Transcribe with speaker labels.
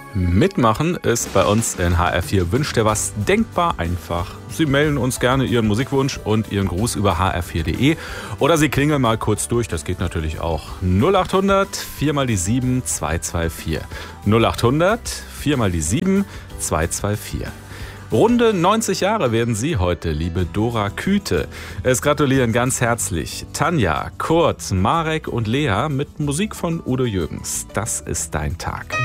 Speaker 1: Mitmachen ist bei uns in HR4 Wünscht dir was denkbar einfach. Sie melden uns gerne Ihren Musikwunsch und Ihren Gruß über hr4.de oder Sie klingeln mal kurz durch, das geht natürlich auch. 0800 4 mal die 7 224. 0800 4 mal die 7 224. Runde 90 Jahre werden Sie heute, liebe Dora Küte. Es gratulieren ganz herzlich Tanja, Kurt, Marek und Lea mit Musik von Udo Jürgens. Das ist dein Tag.